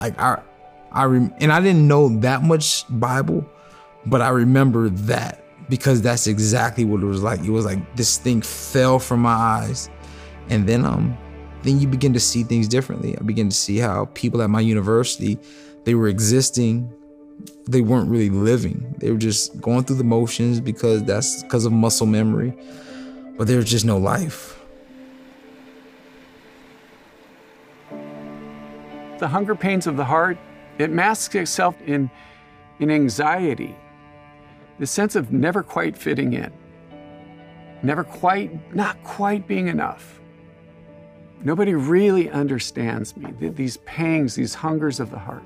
Like and I didn't know that much Bible, but I remember that because that's exactly what it was like. It was like this thing fell from my eyes, and then you begin to see things differently. I began to see how people at my university, they were existing, they weren't really living. They were just going through the motions because of muscle memory, but there was just no life. The hunger pains of the heart, it masks itself in anxiety, the sense of never quite fitting in, not quite being enough. Nobody really understands me. These pangs, these hungers of the heart.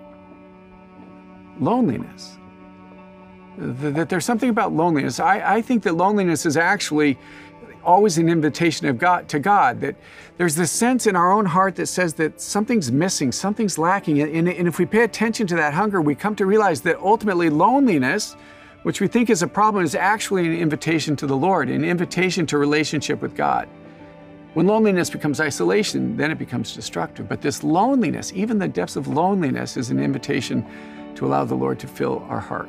Loneliness. That there's something about loneliness. I think that loneliness is actually always an invitation of God to God, that there's this sense in our own heart that says that something's missing, something's lacking. And if we pay attention to that hunger, we come to realize that ultimately loneliness, which we think is a problem, is actually an invitation to the Lord, an invitation to relationship with God. When loneliness becomes isolation, then it becomes destructive. But this loneliness, even the depths of loneliness, is an invitation to allow the Lord to fill our heart.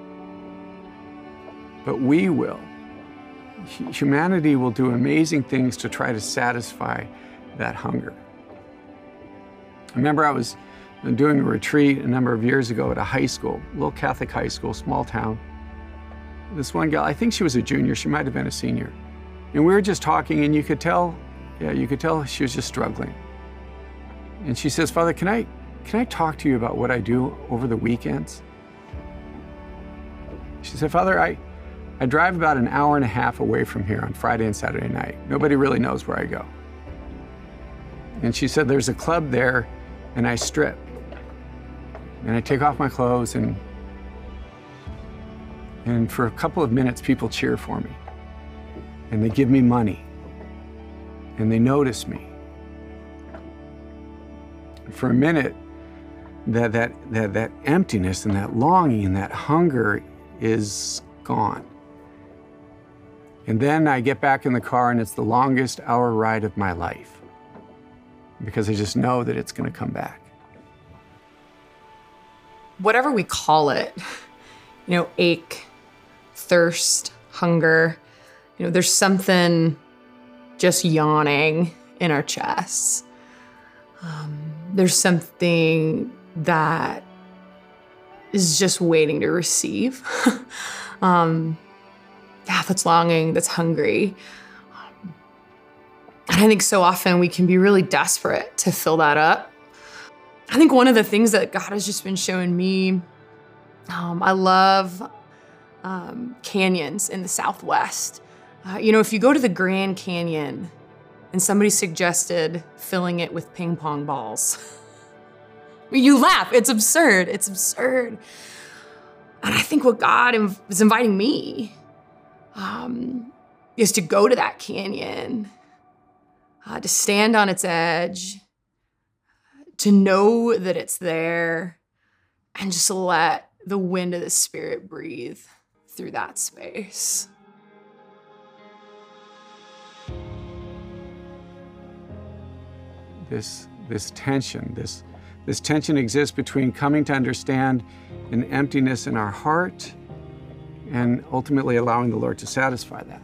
But we will. Humanity will do amazing things to try to satisfy that hunger. I remember I was doing a retreat a number of years ago at a high school, a little Catholic high school, small town. This one gal, I think she was a junior, she might have been a senior. And we were just talking, and you could tell she was just struggling. And she says, "Father, can I talk to you about what I do over the weekends?" She said, "Father, I drive about an hour and a half away from here on Friday and Saturday night. Nobody really knows where I go." And she said, "There's a club there, and I strip. And I take off my clothes, and for a couple of minutes, people cheer for me. And they give me money. And they notice me. For a minute, that emptiness and that longing and that hunger is gone. And then I get back in the car, and it's the longest hour ride of my life, because I just know that it's going to come back." Whatever we call it, ache, thirst, hunger, there's something just yawning in our chests. There's something that is just waiting to receive. That's longing, that's hungry. And I think so often we can be really desperate to fill that up. I think one of the things that God has just been showing me, I love canyons in the Southwest. If you go to the Grand Canyon and somebody suggested filling it with ping pong balls, you laugh, it's absurd, it's absurd. And I think what God is inviting me is to go to that canyon, to stand on its edge, to know that it's there, and just let the wind of the Spirit breathe through that space. This tension exists between coming to understand an emptiness in our heart and ultimately allowing the Lord to satisfy that.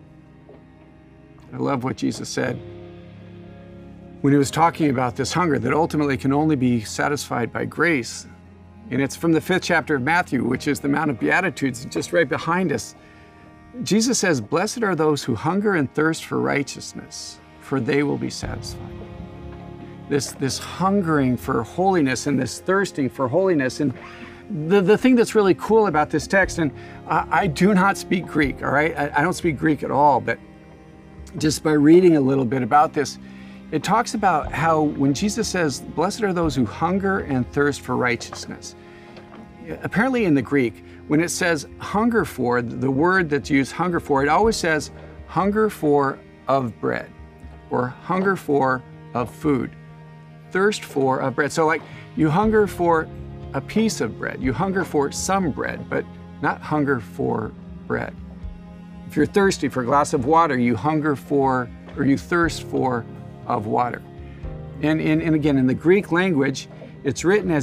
I love what Jesus said when he was talking about this hunger that ultimately can only be satisfied by grace. And it's from the 5th chapter of Matthew, which is the Mount of Beatitudes, just right behind us. Jesus says, "Blessed are those who hunger and thirst for righteousness, for they will be satisfied." This hungering for holiness and this thirsting for holiness. And the thing that's really cool about this text, and I do not speak Greek, all right? I don't speak Greek at all, but just by reading a little bit about this, it talks about how when Jesus says, "Blessed are those who hunger and thirst for righteousness," apparently in the Greek, when it says hunger for, the word that's used hunger for, it always says hunger for of bread or hunger for of food. Thirst for of bread. So like you hunger for a piece of bread, you hunger for some bread, but not hunger for bread. If you're thirsty for a glass of water, you hunger for, or you thirst for of water. And again, in the Greek language, It's written as